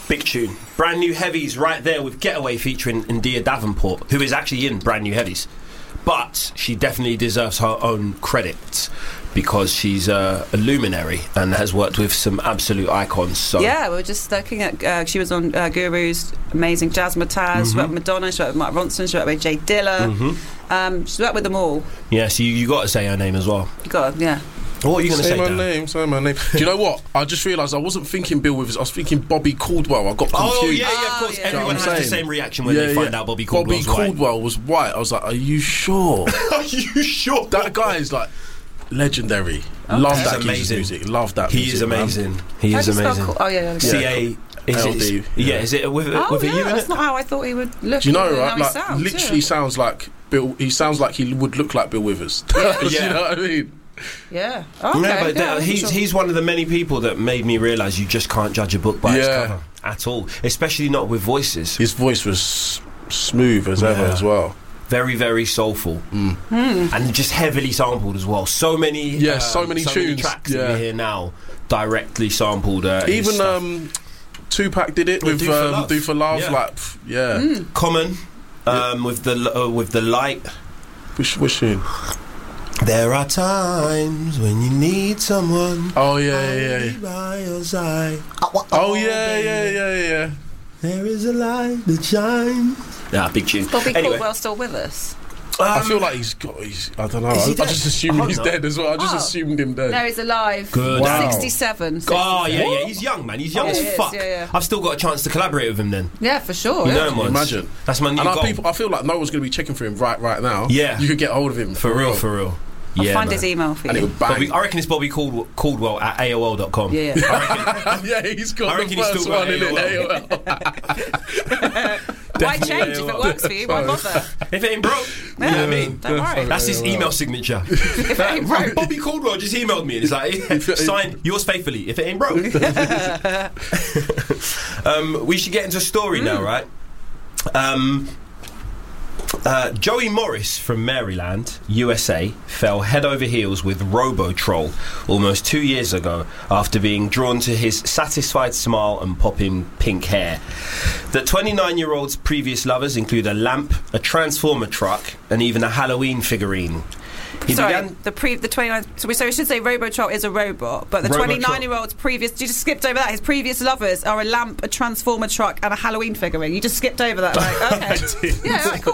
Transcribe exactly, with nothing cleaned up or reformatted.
Big tune. Brand New Heavies right there with Getaway featuring India Davenport, who is actually in Brand New Heavies. But she definitely deserves her own credit because she's uh, a luminary and has worked with some absolute icons. So yeah, we were just looking at. Uh, she was on uh, Guru's amazing Jazzmatazz. Mm-hmm. She worked with Madonna. She worked with Mark Ronson. She worked with Jay Dilla. Mm-hmm. Um, she's worked with them all. Yeah, so you, you got to say her name as well. You got to, yeah. What are you going to say? Say my Dan? name, say my name. Do you know what? I just realised I wasn't thinking Bill Withers. I was thinking Bobby Caldwell. I got confused. Oh yeah, yeah, of course. Oh, yeah. Everyone You know has what I'm the saying? same reaction when Yeah, they find yeah. out Bobby Caldwell's Bobby white. Caldwell was white. I was like, are you sure? Are you sure? That guy is like legendary. Okay. Love He's that amazing. music. Love that He music, is amazing. He How is do you spell amazing. Cal- oh yeah. yeah. C A. Is L it, D, yeah. yeah. Is it with, Oh with a yeah, U in that's it? not how I thought he would look. Do you know, how right? he Like, sounds, literally yeah. sounds like Bill. He sounds like he would look like Bill Withers. Yeah. Do Yeah. you know what I mean? Yeah. Okay. No, but yeah, that- he's sure. he's one of the many people that made me realise you just can't judge a book by its Yeah. cover at all, especially not with voices. His voice was smooth as ever Yeah. as well. Very, very soulful, Mm. and just heavily sampled as well. So many, Yeah, um, so many tunes, tracks that yeah. we hear now directly sampled. Uh, his Even stuff. um, Tupac did it Yeah, with Do for um, Love. Do for Love. Yeah. Like, pff, yeah. Mm. Common um, with the uh, with the light. Which, which tune? There are times when you need someone. Oh yeah, yeah, yeah. By your side. Oh yeah, yeah, yeah, yeah. There is a light that shines. Yeah, big tune. Bobby Anyway, Caldwell still with us? I um, feel like he's got. He's, I don't know. Is I, he I dead? just I assumed hope he's not. dead as well. I just Oh. assumed him dead. No, he's alive. Good. Wow. sixty-seven. Oh yeah, sixty-seven. yeah. He's young, man. He's young Yeah, as he is, fuck. yeah, yeah. I've still got a chance to collaborate with him. Then Yeah, for sure. you yeah. know him once. Imagine. That's my new And I, goal. people, I feel like no one's going to be checking for him right, right now. Yeah. you could get hold of him for real, for real. I'll yeah, find man. his email for and it you. would bang. Bobby, I reckon it's Bobby Caldwell, Caldwell at A O L dot com. Yeah, yeah. yeah, he's I got the reckon he's first still got one in it. A O L. A O L. Why Definitely change if A O it L. works for you? Why bother? If it ain't broke, you know what I mean? Don't worry. That's his email signature. If it ain't broke. Bobby Caldwell just emailed me and it's like, yeah, signed yours faithfully. If it ain't broke. um, we should get into a story mm. now, right? Um, uh, Joey Morris from Maryland, U S A, fell head over heels with Robotroll almost two years ago after being drawn to his satisfied smile and popping pink hair. The twenty-nine-year-old's previous lovers include a lamp, a transformer truck, and even a Halloween figurine. He Sorry, began the pre the twenty-nine. So we, so we should say Robotroll is a robot, but the Robotroll. twenty-nine-year-old's previous. You just skipped over that. His previous lovers are a lamp, a transformer truck, and a Halloween figurine. You just skipped over that. Like, okay, yeah, right, cool.